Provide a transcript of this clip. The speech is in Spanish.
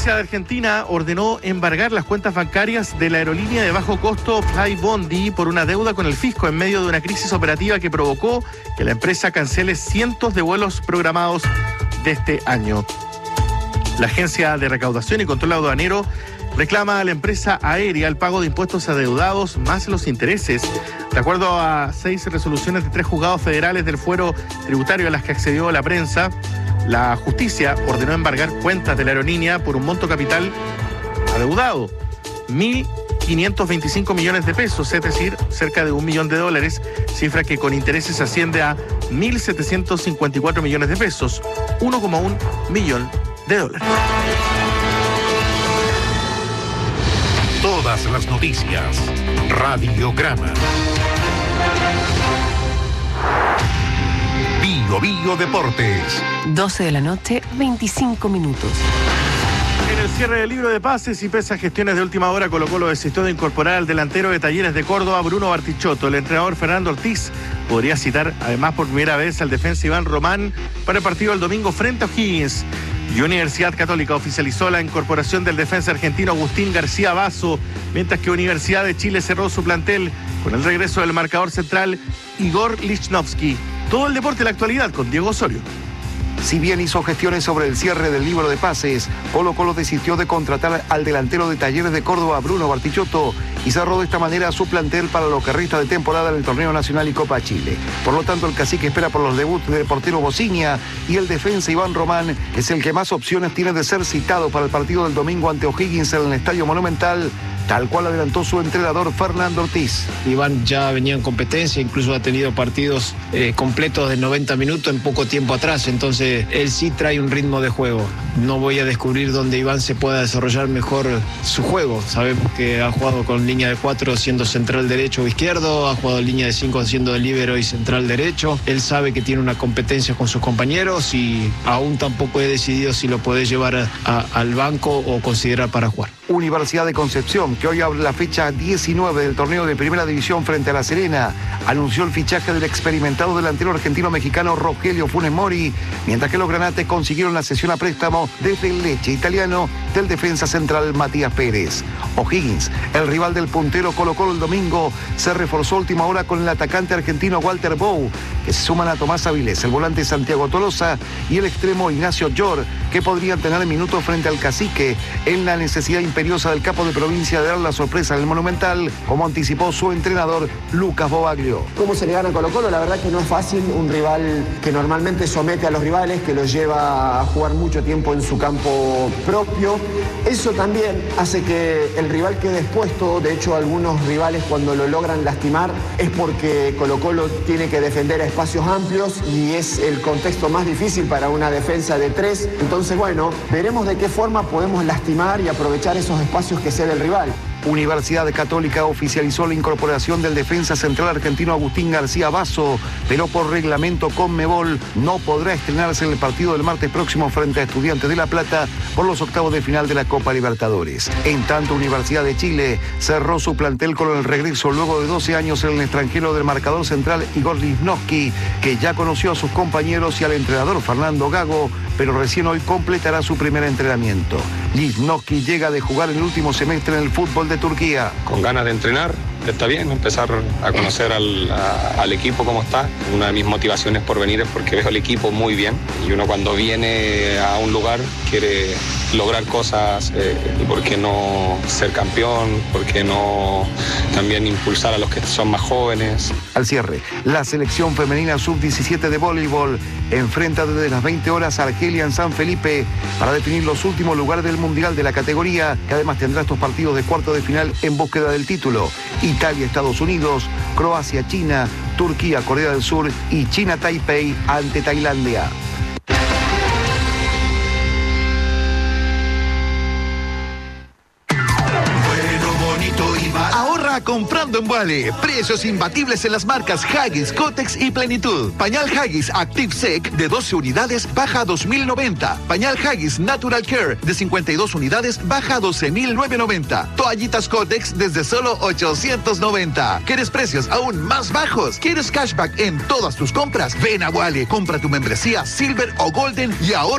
Justicia de Argentina ordenó embargar las cuentas bancarias de la aerolínea de bajo costo Flybondi por una deuda con el fisco en medio de una crisis operativa que provocó que la empresa cancele cientos de vuelos programados de este año. La Agencia de Recaudación y Control Aduanero reclama a la empresa aérea el pago de impuestos adeudados más los intereses. De acuerdo a 6 resoluciones de 3 juzgados federales del fuero tributario a las que accedió la prensa, la justicia ordenó embargar cuentas de la aerolínea por un monto capital adeudado, 1.525 millones de pesos, es decir, cerca de $1 millón, cifra que con intereses asciende a 1.754 millones de pesos, 1,1 millón de dólares. Todas las noticias. Radiograma. Bio Deportes. 12 de la noche, 25 minutos. En el cierre del libro de pases y pese a gestiones de última hora, Colo-Colo desistió de incorporar al delantero de Talleres de Córdoba, Bruno Bartichotto. El entrenador Fernando Ortiz podría citar además por primera vez al defensa Iván Román para el partido del domingo frente a O'Higgins. Y Universidad Católica oficializó la incorporación del defensa argentino Agustín García Basso, mientras que Universidad de Chile cerró su plantel con el regreso del marcador central Igor Lichnowsky. Todo el deporte de la actualidad con Diego Osorio. Si bien hizo gestiones sobre el cierre del libro de pases, Colo-Colo desistió de contratar al delantero de Talleres de Córdoba, Bruno Bartichotto, y cerró de esta manera su plantel para lo que resta de temporada en el Torneo Nacional y Copa Chile. Por lo tanto, el cacique espera por los debuts del portero Bociña y el defensa Iván Román es el que más opciones tiene de ser citado para el partido del domingo ante O'Higgins en el Estadio Monumental, tal cual adelantó su entrenador Fernando Ortiz. Iván ya venía en competencia, incluso ha tenido partidos completos de 90 minutos en poco tiempo atrás, entonces él sí trae un ritmo de juego. No voy a descubrir dónde Iván se pueda desarrollar mejor su juego. Sabemos que ha jugado con línea de 4 siendo central derecho o izquierdo, ha jugado en línea de 5 siendo de líbero y central derecho. Él sabe que tiene una competencia con sus compañeros y aún tampoco he decidido si lo puede llevar al banco o considerar para jugar. Universidad de Concepción, que hoy abre la fecha 19 del torneo de Primera División frente a La Serena, anunció el fichaje del experimentado delantero argentino-mexicano Rogelio Funes Mori, mientras que los granates consiguieron la cesión a préstamo desde el Lecce italiano del defensa central Matías Pérez. O'Higgins, el rival del puntero Colo-Colo el domingo, se reforzó a última hora con el atacante argentino Walter Bou, que se suman a Tomás Avilés, el volante Santiago Tolosa y el extremo Ignacio Llor, que podrían tener minutos frente al cacique en la necesidad imperiosa del capo de provincia de dar la sorpresa en el Monumental, como anticipó su entrenador Lucas Bobaglio. ¿Cómo se le gana a Colo-Colo? La verdad que no es fácil, un rival que normalmente somete a los rivales, que los lleva a jugar mucho tiempo en su campo propio. Eso también hace que el rival quede expuesto. De hecho, algunos rivales cuando lo logran lastimar es porque Colo-Colo tiene que defender a espacios amplios y es el contexto más difícil para una defensa de 3. Entonces, bueno, veremos de qué forma podemos lastimar y aprovechar esos espacios que cede el rival. Universidad Católica oficializó la incorporación del defensa central argentino Agustín García Basso, pero por reglamento Conmebol no podrá estrenarse en el partido del martes próximo frente a Estudiantes de La Plata por los octavos de final de la Copa Libertadores. En tanto, Universidad de Chile cerró su plantel con el regreso luego de 12 años en el extranjero del marcador central Igor Lichnowsky, que ya conoció a sus compañeros y al entrenador Fernando Gago, pero recién hoy completará su primer entrenamiento. Lichnowsky llega de jugar el último semestre en el fútbol de Turquía. Con ganas de entrenar, está bien, empezar a conocer al equipo cómo está. Una de mis motivaciones por venir es porque veo al equipo muy bien y uno cuando viene a un lugar quiere lograr cosas y por qué no ser campeón, por qué no también impulsar a los que son más jóvenes. Al cierre, la selección femenina sub-17 de voleibol enfrenta desde las 20 horas a Argelia en San Felipe para definir los últimos lugares del Mundial de la categoría, que además tendrá estos partidos de cuarto de final en búsqueda del título. Italia, Estados Unidos, Croacia, China, Turquía, Corea del Sur y China Taipei ante Tailandia. Ahorra comprando en Wally. Precios imbatibles en las marcas Huggies, Kotex y Plenitud. Pañal Huggies Active Sec de 12 unidades baja a 2.090. Pañal Huggies Natural Care de 52 unidades baja a 12.990. Toallitas Kotex desde solo 890. ¿Quieres precios aún más bajos? ¿Quieres cashback en todas tus compras? Ven a Wally, compra tu membresía Silver o Golden y ahorra